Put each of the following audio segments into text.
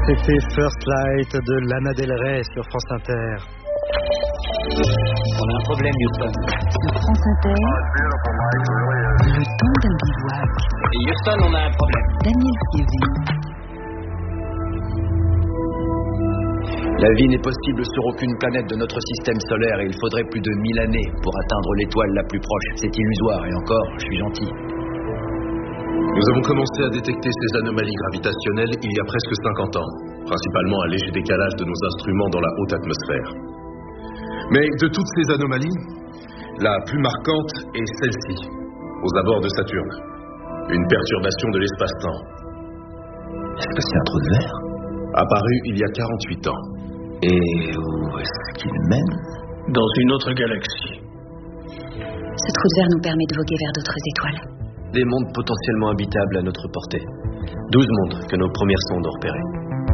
C'était First Light de Lana Del Rey sur France Inter. On a un problème, Houston. Sur France Inter, le temps d'un bivouac. Et Houston, on a un problème. Daniel Fiesi. La vie n'est possible sur aucune planète de notre système solaire et il faudrait plus de 1000 années pour atteindre l'étoile la plus proche. C'est illusoire et encore, je suis gentil. Nous avons commencé à détecter ces anomalies gravitationnelles il y a presque 50 ans, principalement un léger décalage de nos instruments dans la haute atmosphère. Mais de toutes ces anomalies, la plus marquante est celle-ci, aux abords de Saturne. Une perturbation de l'espace-temps. Est-ce que c'est un trou de verre? Apparu il y a 48 ans. Et où est-ce qu'il mène? Dans une autre galaxie. Ce trou de verre nous permet de voguer vers d'autres étoiles. Des mondes potentiellement habitables à notre portée. 12 mondes que nos premières sondes ont repérés.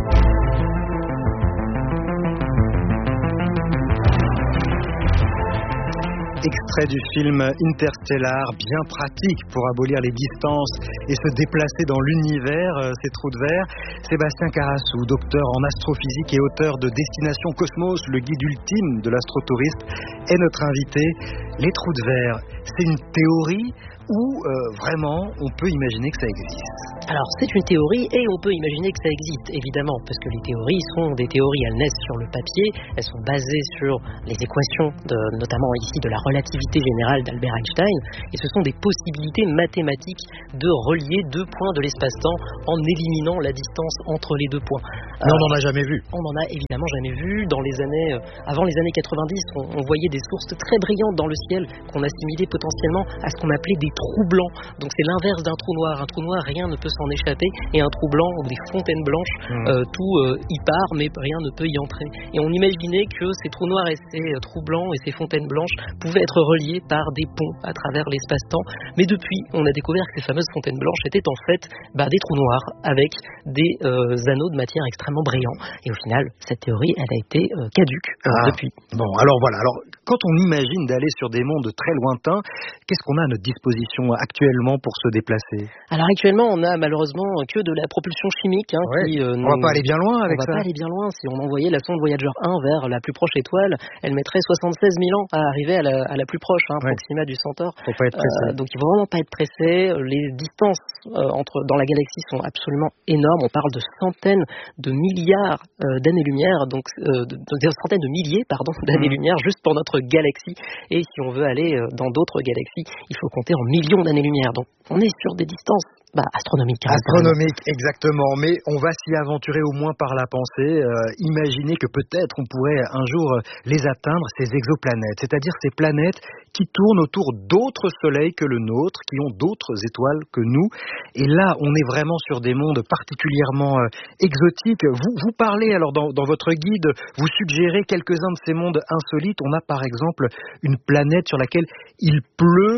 Extrait du film Interstellar, bien pratique pour abolir les distances et se déplacer dans l'univers, ces trous de verre. Sébastien Carassou, docteur en astrophysique et auteur de Destination Cosmos, le guide ultime de l'astrotouriste, est notre invité. Les trous de verre, c'est une théorie ou vraiment on peut imaginer que ça existe? Alors c'est une théorie et on peut imaginer que ça existe, évidemment, parce que les théories sont des théories, elles naissent sur le papier, elles sont basées sur les équations, notamment ici de la relativité générale d'Albert Einstein, et ce sont des possibilités mathématiques de relier deux points de l'espace-temps en éliminant la distance entre les deux points. Mais on n'en a jamais vu. On n'en a évidemment jamais vu. Dans les années, avant les années 90, on voyait des sources très brillantes dans le ciel qu'on assimilait potentiellement à ce qu'on appelait des trous blancs. Donc c'est l'inverse d'un trou noir. Un trou noir, rien ne peut s'en échapper, et un trou blanc ou des fontaines blanches, tout y part, mais rien ne peut y entrer. Et on imaginait que ces trous noirs et ces trous blancs et ces fontaines blanches pouvaient être reliés par des ponts à travers l'espace-temps. Mais depuis, on a découvert que ces fameuses fontaines blanches étaient en fait des trous noirs avec des anneaux de matière extrêmement brillants. Et au final, cette théorie, elle a été caduque depuis. Bon, alors voilà. Alors, quand on imagine d'aller sur des mondes très lointains, qu'est-ce qu'on a à notre disposition actuellement pour se déplacer? Alors actuellement, on a malheureusement que de la propulsion chimique. On va pas aller bien loin avec ça. On va pas aller bien loin. Si on envoyait la sonde Voyager 1 vers la plus proche étoile, elle mettrait 76 000 ans à arriver à la plus proche, Proxima du Centaure. Faut pas être pressé. Donc il faut vraiment pas être pressé. Les distances dans la galaxie sont absolument énormes. On parle de centaines de milliards d'années-lumière, donc de centaines de milliers d'années-lumière juste pour notre galaxie. Et si on veut aller dans d'autres galaxies, il faut compter en millions d'années-lumière. Donc on est sur des distances astronomiques. Astronomique, exactement. Mais on va s'y aventurer au moins par la pensée. Imaginer que peut-être on pourrait un jour les atteindre, ces exoplanètes, c'est-à-dire ces planètes qui tournent autour d'autres soleils que le nôtre, qui ont d'autres étoiles que nous. Et là, on est vraiment sur des mondes particulièrement exotiques. Vous parlez, alors dans votre guide, vous suggérez quelques-uns de ces mondes insolites. On a par exemple une planète sur laquelle il pleut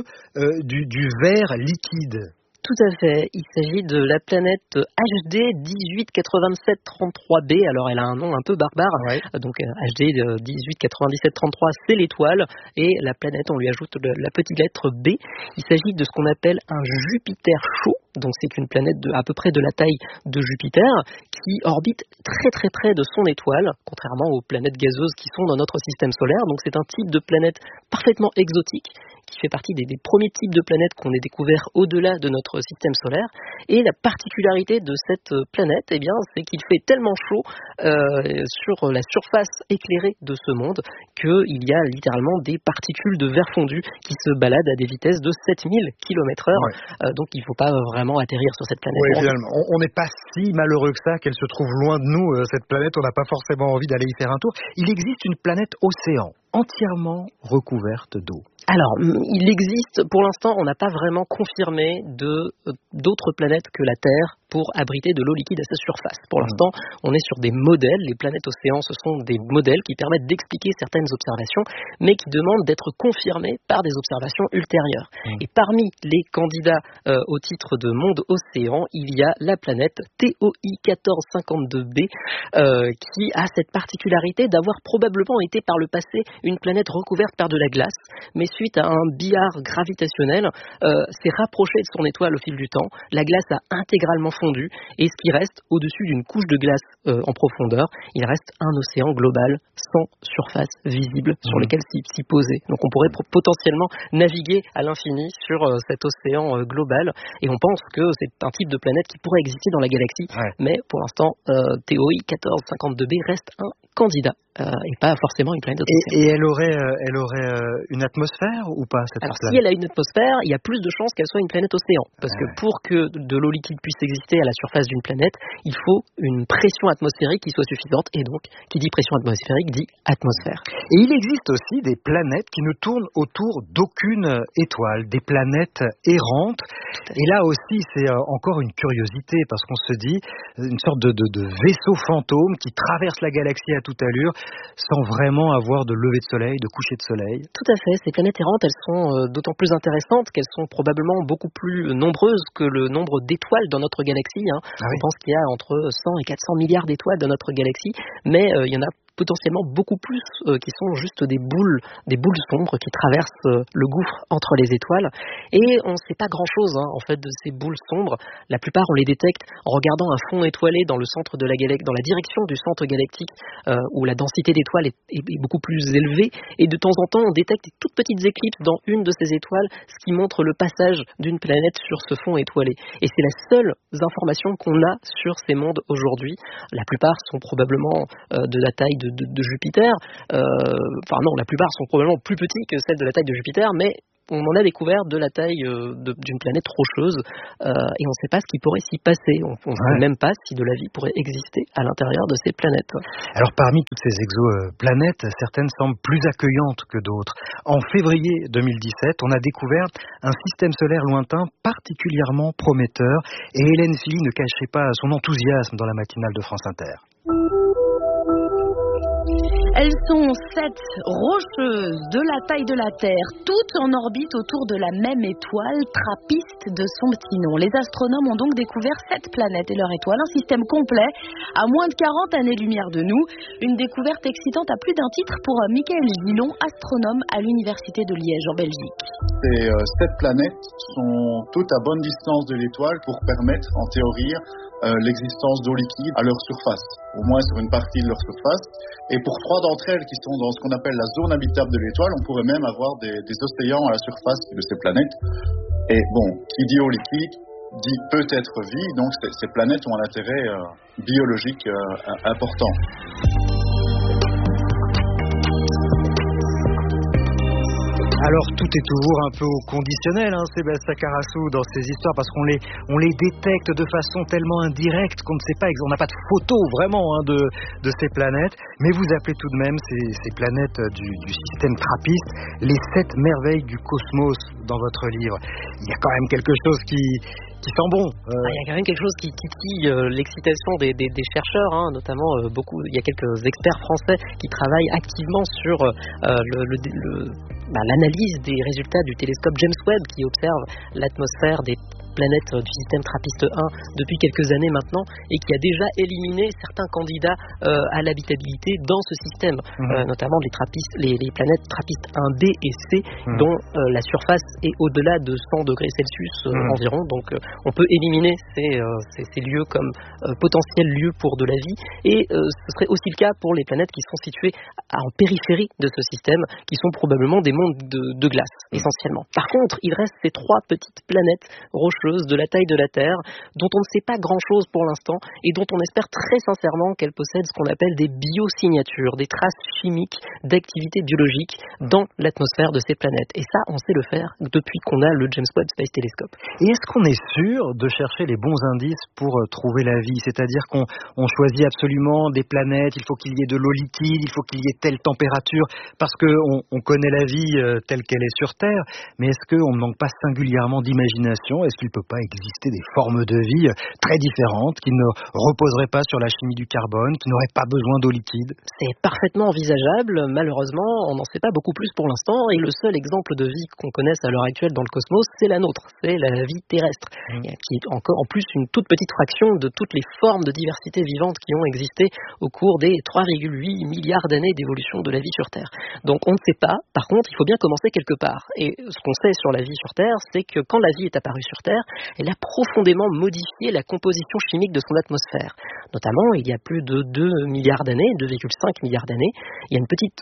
du verre liquide. Tout à fait. Il s'agit de la planète HD 189733b. Alors, elle a un nom un peu barbare. Ouais. Donc, HD 189733, c'est l'étoile. Et la planète, on lui ajoute la petite lettre B. Il s'agit de ce qu'on appelle un Jupiter chaud. Donc, c'est une planète à peu près de la taille de Jupiter qui orbite très très près de son étoile, contrairement aux planètes gazeuses qui sont dans notre système solaire. Donc, c'est un type de planète parfaitement exotique qui fait partie des premiers types de planètes qu'on ait découvert au-delà de notre système solaire. Et la particularité de cette planète, c'est qu'il fait tellement chaud sur la surface éclairée de ce monde qu'il y a littéralement des particules de verre fondu qui se baladent à des vitesses de 7000 km/h. Ouais. Donc il ne faut pas vraiment atterrir sur cette planète. Oui, finalement, on n'est pas si malheureux que ça qu'elle se trouve loin de nous, cette planète. On n'a pas forcément envie d'aller y faire un tour. Il existe une planète océan entièrement recouverte d'eau. Alors, il existe, pour l'instant, on n'a pas vraiment confirmé d'autres planètes que la Terre pour abriter de l'eau liquide à sa surface. Pour l'instant, on est sur des modèles. Les planètes océans, ce sont des modèles qui permettent d'expliquer certaines observations, mais qui demandent d'être confirmés par des observations ultérieures. Et parmi les candidats au titre de monde océan, il y a la planète TOI 1452b, qui a cette particularité d'avoir probablement été par le passé une planète recouverte par de la glace, mais suite à un billard gravitationnel, s'est rapprochée de son étoile au fil du temps. La glace a intégralement fondu fondu, et ce qui reste au-dessus d'une couche de glace en profondeur, il reste un océan global sans surface visible sur lequel s'y poser. Donc on pourrait potentiellement naviguer à l'infini sur cet océan global, et on pense que c'est un type de planète qui pourrait exister dans la galaxie, mais pour l'instant, TOI 1452b reste un candidat. Et pas forcément une planète d'océan. Et elle aurait une atmosphère ou pas, cette Alors planète ? si elle a une atmosphère, il y a plus de chances qu'elle soit une planète océan. Parce que pour que de l'eau liquide puisse exister à la surface d'une planète, il faut une pression atmosphérique qui soit suffisante. Et donc, qui dit pression atmosphérique dit atmosphère. Et il existe aussi des planètes qui ne tournent autour d'aucune étoile, des planètes errantes. Et là aussi, c'est encore une curiosité, parce qu'on se dit, une sorte de vaisseau fantôme qui traverse la galaxie à toute allure, sans vraiment avoir de lever de soleil, de coucher de soleil. Tout à fait. Ces planètes errantes, elles sont d'autant plus intéressantes qu'elles sont probablement beaucoup plus nombreuses que le nombre d'étoiles dans notre galaxie. On pense qu'il y a entre 100 et 400 milliards d'étoiles dans notre galaxie, mais il y en a potentiellement beaucoup plus qui sont juste des boules sombres qui traversent le gouffre entre les étoiles, et on ne sait pas grand chose en fait de ces boules sombres. La plupart on les détecte en regardant un fond étoilé dans le centre de la galaxie, dans la direction du centre galactique où la densité d'étoiles est beaucoup plus élevée, et de temps en temps on détecte des toutes petites éclipses dans une de ces étoiles, ce qui montre le passage d'une planète sur ce fond étoilé, et c'est la seule information qu'on a sur ces mondes aujourd'hui. La plupart sont probablement de la taille de Jupiter, la plupart sont probablement plus petits que celles de la taille de Jupiter, mais on en a découvert de la taille d'une planète rocheuse, et on ne sait pas ce qui pourrait s'y passer. On ne sait même pas si de la vie pourrait exister à l'intérieur de ces planètes. Alors parmi toutes ces exoplanètes, certaines semblent plus accueillantes que d'autres. En février 2017, on a découvert un système solaire lointain particulièrement prometteur, et Hélène Philly ne cachait pas son enthousiasme dans la matinale de France Inter. Elles sont 7 rocheuses de la taille de la Terre, toutes en orbite autour de la même étoile, Trappiste de son petit nom. Les astronomes ont donc découvert 7 planètes et leur étoile, un système complet à moins de 40 années-lumière de nous. Une découverte excitante à plus d'un titre pour Michael Gillon, astronome à l'Université de Liège en Belgique. Ces 7 planètes sont toutes à bonne distance de l'étoile pour permettre, en théorie, l'existence d'eau liquide à leur surface, au moins sur une partie de leur surface. Et pour 3 d'entre elles qui sont dans ce qu'on appelle la zone habitable de l'étoile, on pourrait même avoir des océans à la surface de ces planètes. Et bon, qui dit eau liquide dit peut-être vie, donc ces planètes ont un intérêt biologique important. Alors tout est toujours un peu au conditionnel, Sébastien Carassou, dans ces histoires, parce qu'on les détecte de façon tellement indirecte qu'on ne sait pas, on n'a pas de photo vraiment de ces planètes, mais vous appelez tout de même ces planètes du système Trappiste les 7 merveilles du cosmos dans votre livre. Il y a quand même quelque chose qui sent bon. Il y a quand même quelque chose qui titille l'excitation des chercheurs, notamment il y a quelques experts français qui travaillent activement sur l'analyse des résultats du télescope James Webb qui observe l'atmosphère des planète du système Trappiste 1 depuis quelques années maintenant, et qui a déjà éliminé certains candidats à l'habitabilité dans ce système, notamment les planètes Trappiste 1B et C, dont la surface est au-delà de 100 degrés Celsius environ. Donc on peut éliminer ces lieux comme potentiels lieux pour de la vie, et ce serait aussi le cas pour les planètes qui sont situées en périphérie de ce système, qui sont probablement des mondes de glace essentiellement. Par contre, il reste ces 3 petites planètes rocheuses de la taille de la Terre, dont on ne sait pas grand-chose pour l'instant, et dont on espère très sincèrement qu'elles possèdent ce qu'on appelle des biosignatures, des traces chimiques d'activité biologique dans l'atmosphère de ces planètes. Et ça, on sait le faire depuis qu'on a le James Webb Space Telescope. Et est-ce qu'on est sûr de chercher les bons indices pour trouver la vie ? C'est-à-dire qu'on choisit absolument des planètes, il faut qu'il y ait de l'eau liquide, il faut qu'il y ait telle température, parce qu'on connaît la vie telle qu'elle est sur Terre, mais est-ce qu'on ne manque pas singulièrement d'imagination ? Est-ce qu'il peut pas exister des formes de vie très différentes, qui ne reposeraient pas sur la chimie du carbone, qui n'auraient pas besoin d'eau liquide ? C'est parfaitement envisageable. Malheureusement, on n'en sait pas beaucoup plus pour l'instant, et le seul exemple de vie qu'on connaisse à l'heure actuelle dans le cosmos, c'est la nôtre, c'est la vie terrestre, qui est encore en plus une toute petite fraction de toutes les formes de diversité vivante qui ont existé au cours des 3,8 milliards d'années d'évolution de la vie sur Terre. Donc on ne sait pas. Par contre, il faut bien commencer quelque part. Et ce qu'on sait sur la vie sur Terre, c'est que quand la vie est apparue sur Terre, elle a profondément modifié la composition chimique de son atmosphère. Notamment, il y a plus de 2 milliards d'années, 2,5 milliards d'années, il y a une petite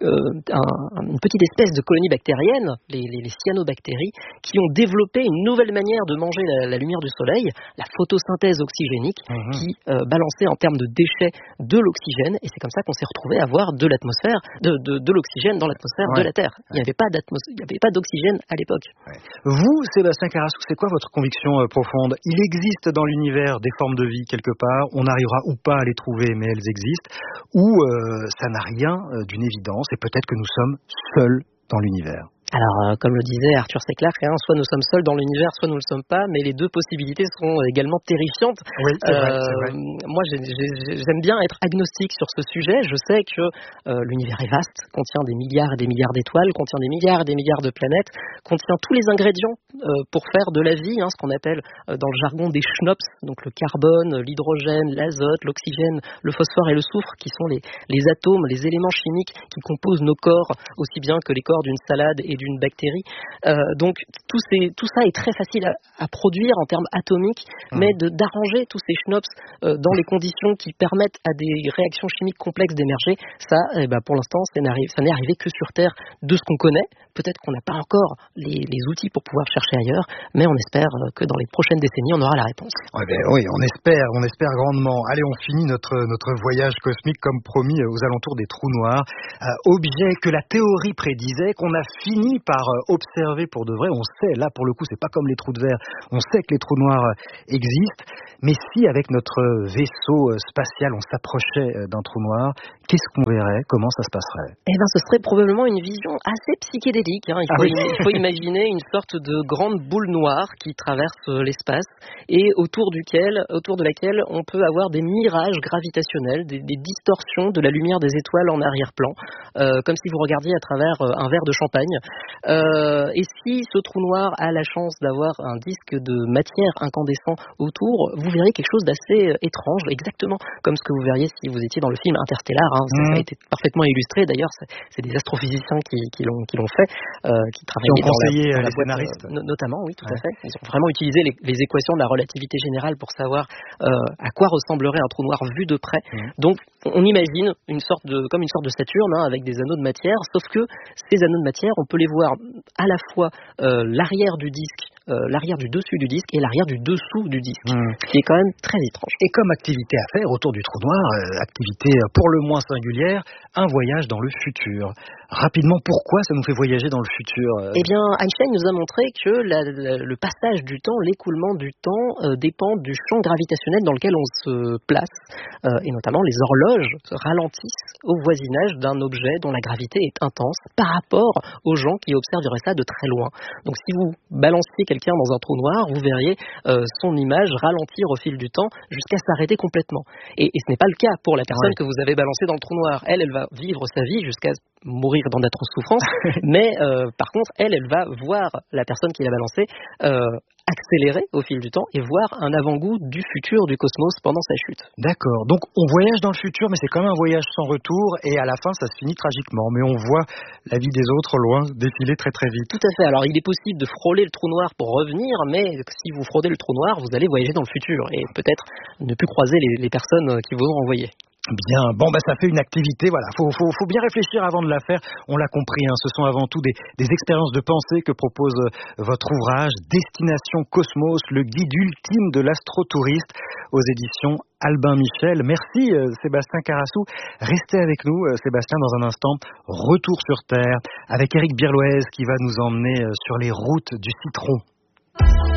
espèce de colonie bactérienne, les cyanobactéries, qui ont développé une nouvelle manière de manger la lumière du soleil, la photosynthèse oxygénique, qui balançait en termes de déchets de l'oxygène, et c'est comme ça qu'on s'est retrouvé à avoir de l'atmosphère, de l'oxygène dans l'atmosphère de la Terre. Il n'y avait pas d'oxygène à l'époque. Vous, Sébastien Carassou, c'est quoi votre conviction profonde? Il existe dans l'univers des formes de vie quelque part, on arrivera ou pas à les trouver, mais elles existent, ou ça n'a rien d'une évidence, et peut-être que nous sommes seuls dans l'univers. Alors, comme le disait Arthur C. Clarke, soit nous sommes seuls dans l'univers, soit nous ne le sommes pas, mais les deux possibilités sont également terrifiantes. Oui, c'est vrai. Moi, j'aime bien être agnostique sur ce sujet. Je sais que l'univers est vaste, contient des milliards et des milliards d'étoiles, contient des milliards et des milliards de planètes, contient tous les ingrédients pour faire de la vie, ce qu'on appelle dans le jargon des schnops, donc le carbone, l'hydrogène, l'azote, l'oxygène, le phosphore et le soufre, qui sont les atomes, les éléments chimiques qui composent nos corps, aussi bien que les corps d'une salade et d'une bactérie. Donc tout ça est très facile à produire en termes atomiques, mais d'arranger tous ces schnops dans les conditions qui permettent à des réactions chimiques complexes d'émerger, ça, pour l'instant, ça n'est arrivé que sur Terre de ce qu'on connaît. Peut-être qu'on n'a pas encore les outils pour pouvoir chercher ailleurs, mais on espère que dans les prochaines décennies, on aura la réponse. Oui, on espère grandement. Allez, on finit notre voyage cosmique comme promis aux alentours des trous noirs. Objet que la théorie prédisait, qu'on a fini par observer pour de vrai. On sait, là pour le coup, c'est pas comme les trous de verre. On sait que les trous noirs existent. Mais si avec notre vaisseau spatial, on s'approchait d'un trou noir, qu'est-ce qu'on verrait? Comment ça se passerait? Ce serait probablement une vision assez psychédélique. Il faut imaginer une sorte de grande boule noire qui traverse l'espace et autour de laquelle on peut avoir des mirages gravitationnels, des distorsions de la lumière des étoiles en arrière-plan, comme si vous regardiez à travers un verre de champagne. Et si ce trou noir a la chance d'avoir un disque de matière incandescent autour, vous verrez quelque chose d'assez étrange, exactement comme ce que vous verriez si vous étiez dans le film Interstellar. Ça a été parfaitement illustré. D'ailleurs, c'est des astrophysiciens qui l'ont fait, qui travaillaient dans la boîte, scénaristes. Notamment, oui, tout à fait. Ils ont vraiment utilisé les équations de la relativité générale pour savoir à quoi ressemblerait un trou noir vu de près. Donc, on imagine comme une sorte de Saturne, avec des anneaux de matière, sauf que ces anneaux de matière, on peut les voir à la fois l'arrière du disque, l'arrière du dessus du disque et l'arrière du dessous du disque, qui est quand même très étrange. Et comme activité à faire autour du trou noir, activité pour le moins singulière, un voyage dans le futur. Rapidement, pourquoi ça nous fait voyager dans le futur? Einstein nous a montré que le passage du temps, l'écoulement du temps dépend du champ gravitationnel dans lequel on se place, et notamment les horloges ralentissent au voisinage d'un objet dont la gravité est intense par rapport aux gens qui observeraient ça de très loin. Donc si vous balanciez quelqu'un dans un trou noir, vous verriez son image ralentir au fil du temps jusqu'à s'arrêter complètement. Et ce n'est pas le cas pour la personne que vous avez balancée dans le trou noir. Elle va vivre sa vie jusqu'à mourir dans d'atroces souffrances, mais par contre, elle va voir la personne qui l'a balancée accélérer au fil du temps et voir un avant-goût du futur du cosmos pendant sa chute. D'accord, donc on voyage dans le futur, mais c'est quand même un voyage sans retour, et à la fin ça se finit tragiquement, mais on voit la vie des autres loin défiler très très vite. Tout à fait, alors il est possible de frôler le trou noir pour revenir, mais si vous frôlez le trou noir, vous allez voyager dans le futur, et peut-être ne plus croiser les personnes qui vous ont envoyé. Bien, ça fait une activité, voilà, faut bien réfléchir avant de la faire, on l'a compris, ce sont avant tout des expériences de pensée que propose votre ouvrage Destination Cosmos, le guide ultime de l'astrotouriste, aux éditions Albin Michel. Merci Sébastien Carassou, restez avec nous Sébastien dans un instant, retour sur Terre avec Éric Birloez qui va nous emmener sur les routes du citron.